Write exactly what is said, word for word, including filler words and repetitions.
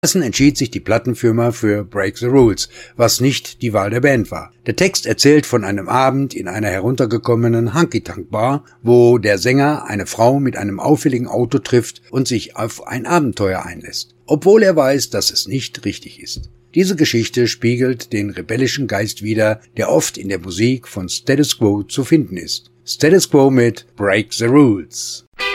Stattdessen entschied sich die Plattenfirma für Break the Rules, was nicht die Wahl der Band war. Der Text erzählt von einem Abend in einer heruntergekommenen Honky-Tonk-Bar, wo der Sänger eine Frau mit einem auffälligen Auto trifft und sich auf ein Abenteuer einlässt, obwohl er weiß, dass es nicht richtig ist. Diese Geschichte spiegelt den rebellischen Geist wider, der oft in der Musik von Status Quo zu finden ist. Status Quo mit Break the Rules.